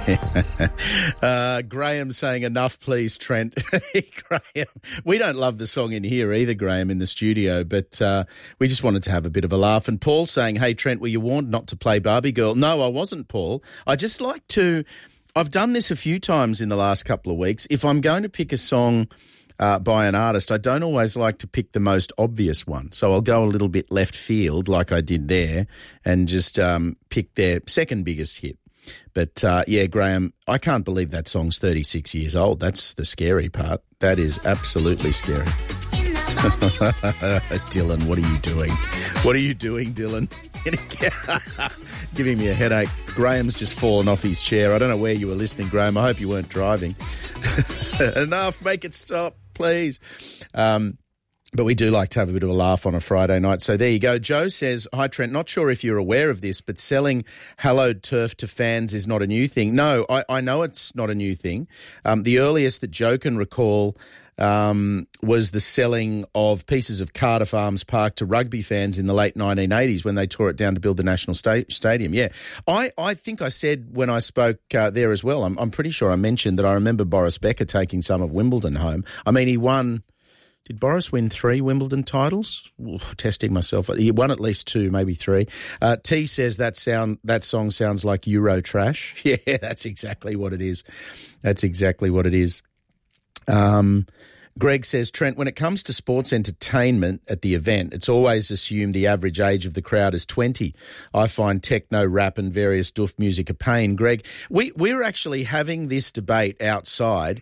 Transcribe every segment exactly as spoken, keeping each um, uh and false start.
uh, Graham saying, enough please, Trent. Graham, we don't love the song in here either, Graham, in the studio, but uh, we just wanted to have a bit of a laugh. And Paul saying, hey, Trent, were you warned not to play Barbie Girl? No, I wasn't, Paul. I just like to... I've done this a few times in the last couple of weeks. If I'm going to pick a song uh, by an artist, I don't always like to pick the most obvious one. So I'll go a little bit left field like I did there and just um, pick their second biggest hit. But, uh, yeah, Graham, I can't believe that song's thirty-six years old. That's the scary part. That is absolutely scary. Dylan, what are you doing? What are you doing, Dylan? Giving me a headache. Graham's just fallen off his chair. I don't know where you were listening, Graham. I hope you weren't driving. Enough. Make it stop, please. Um, but we do like to have a bit of a laugh on a Friday night. So there you go. Joe says, hi, Trent, not sure if you're aware of this, but selling hallowed turf to fans is not a new thing. No, I, I know it's not a new thing. Um, the earliest that Joe can recall um, was the selling of pieces of Cardiff Arms Park to rugby fans in the late nineteen eighties when they tore it down to build the National sta- Stadium. Yeah, I, I think I said when I spoke uh, there as well, I'm, I'm pretty sure I mentioned that I remember Boris Becker taking some of Wimbledon home. I mean, he won... Did Boris win three Wimbledon titles? Ooh, testing myself. He won at least two, maybe three. Uh, T says that sound that song sounds like Euro trash. Yeah, that's exactly what it is. That's exactly what it is. Um, Greg says, Trent, when it comes to sports entertainment at the event, it's always assumed the average age of the crowd is twenty. I find techno, rap and various doof music a pain. Greg, we, we're actually having this debate outside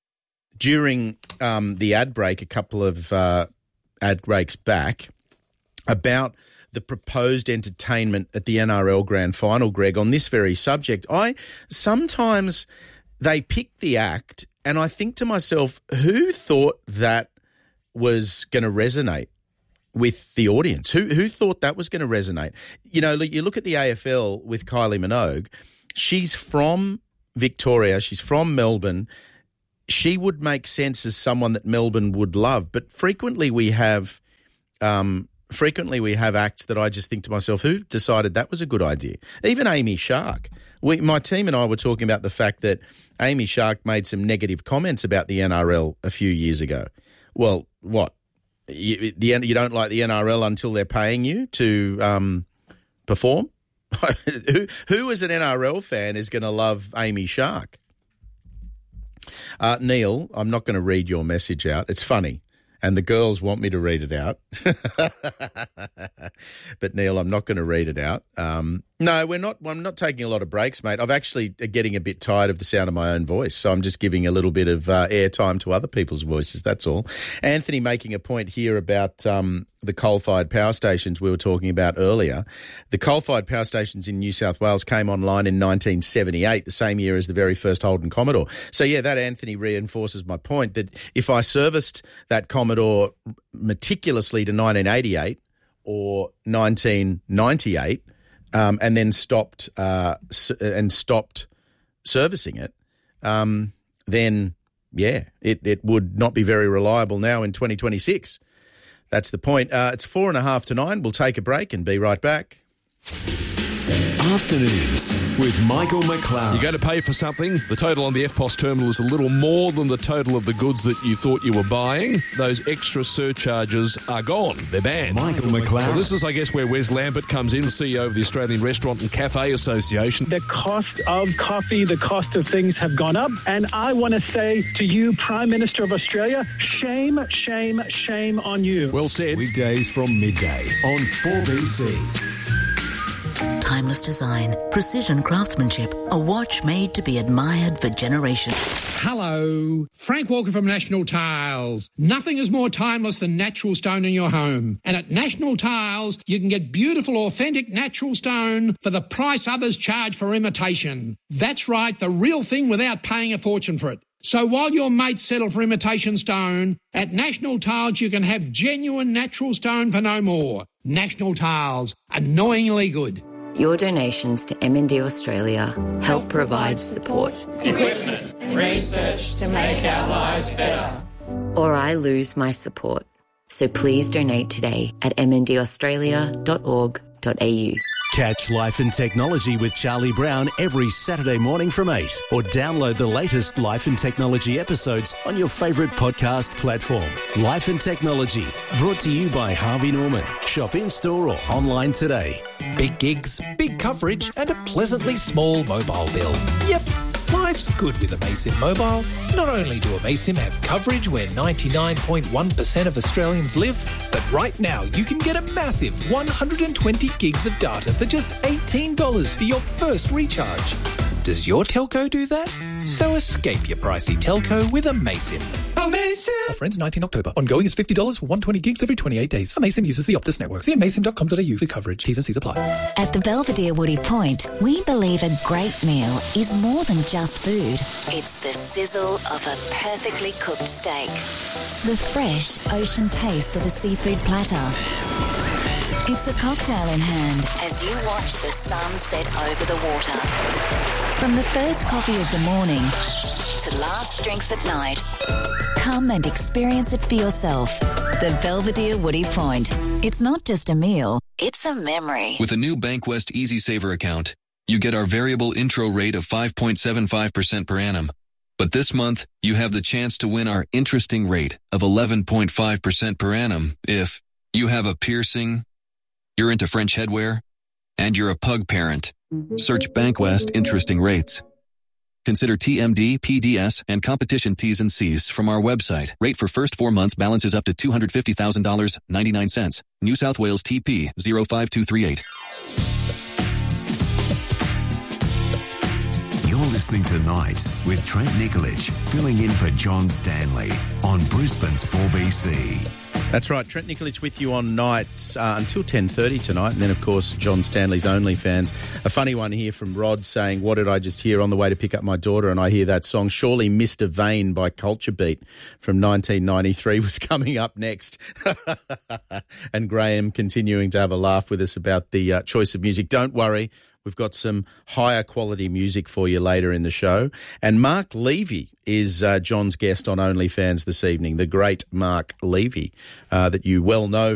during um, the ad break, a couple of uh, ad breaks back, about the proposed entertainment at the N R L Grand Final, Greg, on this very subject. I sometimes they pick the act and I think to myself, who thought that was going to resonate with the audience? Who who thought that was going to resonate? You know, you look at the A F L with Kylie Minogue. She's from Victoria. She's from Melbourne. She would make sense as someone that Melbourne would love, but frequently we have, um, frequently we have acts that I just think to myself, who decided that was a good idea? Even Amy Shark. We, my team and I were talking about the fact that Amy Shark made some negative comments about the N R L a few years ago. Well, what? You, the, you don't like the N R L until they're paying you to um, perform? who, who as an N R L fan is going to love Amy Shark? Uh, Neil, I'm not going to read your message out. It's funny, and the girls want me to read it out. But, Neil, I'm not going to read it out. Um, no, we're not. I'm not taking a lot of breaks, mate. I've actually getting a bit tired of the sound of my own voice, so I'm just giving a little bit of uh, airtime to other people's voices, that's all. Anthony making a point here about um, the coal-fired power stations we were talking about earlier. The coal-fired power stations in New South Wales came online in nineteen seventy-eight, the same year as the very first Holden Commodore. So, yeah, that, Anthony, reinforces my point that if I serviced that Commodore meticulously to nineteen eighty-eight or nineteen ninety-eight um, and then stopped uh, and stopped servicing it, um, then, yeah, it, it would not be very reliable now in twenty twenty-six. That's the point. Uh, it's four and a half to nine. We'll take a break and be right back. Afternoons with Michael McLaren. You go to pay for something, the total on the F P O S terminal is a little more than the total of the goods that you thought you were buying. Those extra surcharges are gone. They're banned. Michael McLaren. Well, this is, I guess, where Wes Lambert comes in, C E O of the Australian Restaurant and Cafe Association. The cost of coffee, the cost of things have gone up. And I want to say to you, Prime Minister of Australia, shame, shame, shame on you. Well said. Weekdays from midday on four B C. Timeless design, precision craftsmanship, a watch made to be admired for generations. Hello, Frank Walker from National Tiles. Nothing is more timeless than natural stone in your home. And at National Tiles, you can get beautiful, authentic natural stone for the price others charge for imitation. That's right, the real thing without paying a fortune for it. So while your mates settle for imitation stone, at National Tiles you can have genuine natural stone for no more. National Tiles, annoyingly good. Your donations to M and D Australia help provide support, equipment and research to make our lives better. Or I lose my support. So please donate today at m n d australia dot org dot a u. Catch Life and Technology with Charlie Brown every Saturday morning from eight, or download the latest Life and Technology episodes on your favourite podcast platform. Life and Technology, brought to you by Harvey Norman. Shop in-store or online today. Big gigs, big coverage, and a pleasantly small mobile bill. Yep, life's good with Amaysim Mobile. Not only do Amaysim have coverage where ninety-nine point one percent of Australians live, but right now you can get a massive one hundred twenty gigs of data for just eighteen dollars for your first recharge. Does your telco do that? So escape your pricey telco with Amaysim. Amaysim! Offer ends nineteenth October. Ongoing is fifty dollars for one hundred twenty gigs every twenty-eight days. Amaysim uses the Optus network. See amaysim dot com dot a u for coverage. T's and C's apply. At the Belvedere Woody Point, we believe a great meal is more than just food. It's the sizzle of a perfectly cooked steak, the fresh ocean taste of a seafood platter. It's a cocktail in hand as you watch the sun set over the water. From the first coffee of the morning to last drinks at night, come and experience it for yourself. The Belvedere Woody Point. It's not just a meal, it's a memory. With a new Bankwest Easy Saver account, you get our variable intro rate of five point seven five percent per annum. But this month, you have the chance to win our interesting rate of eleven point five percent per annum if you have a piercing, you're into French headwear, and you're a pug parent. Search Bankwest Interesting Rates. Consider T M D, P D S, and competition T's and C's from our website. Rate for first four months balances up to two hundred fifty thousand dollars and ninety-nine cents. New South Wales T P zero five two three eight. You're listening to Nights with Trent Nikolic, filling in for John Stanley on Brisbane's four B C. That's right, Trent Nikolic with you on Nights uh, until ten thirty tonight. And then, of course, John Stanley's OnlyFans. A funny one here from Rod saying, what did I just hear on the way to pick up my daughter? And I hear that song, Surely Mister Vane by Culture Beat from nineteen ninety-three was coming up next. And Graham continuing to have a laugh with us about the uh, choice of music. Don't worry. We've got some higher quality music for you later in the show. And Mark Levy is uh, John's guest on OnlyFans this evening, the great Mark Levy, uh, that you well know